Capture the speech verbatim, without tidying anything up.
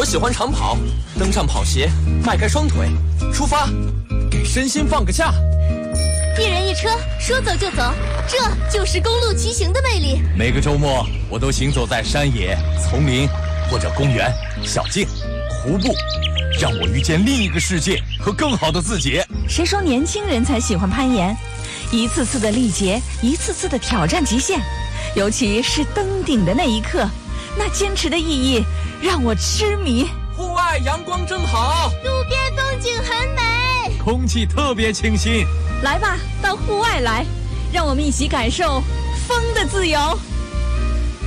我喜欢长跑，登上跑鞋，迈开双腿，出发，给身心放个假。 一人一车，说走就走，这就是公路骑行的魅力。 每个周末，我都行走在山野、丛林或者公园、小径、湖泊，让我遇见另一个世界和更好的自己。 谁说年轻人才喜欢攀岩？一次次的历劫，一次次的挑战极限，尤其是登顶的那一刻，那坚持的意义让我痴迷。 户外阳光正好， 路边风景很美， 空气特别清新。 来吧，到户外来，让我们一起感受风的自由。